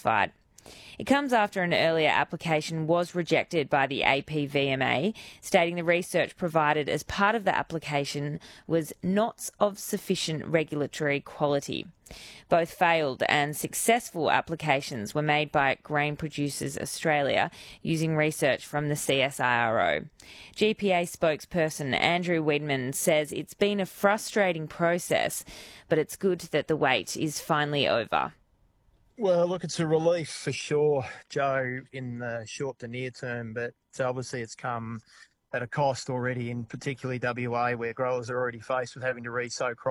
satisfied. It comes after an earlier application was rejected by the APVMA, stating the research provided as part of the application was not of sufficient regulatory quality. Both failed and successful applications were made by Grain Producers Australia using research from the CSIRO. GPA spokesperson Andrew Wiedmann says it's been a frustrating process, but it's good that the wait is finally over. Well, look, it's a relief for sure, Joe, in the short to near term, but obviously it's come at a cost already, in particularly WA, where growers are already faced with having to resow crops.